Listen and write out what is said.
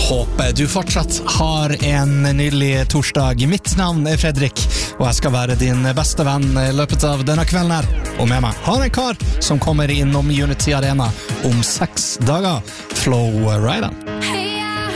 Håper du fortsatt har en nydelig torsdag. Mitt navn Fredrik, og jeg skal være din beste venn I løpet av denne kvelden her. Og med meg har en kar som kommer innom Unity Arena om 6 dager. Flow Rider. Hey.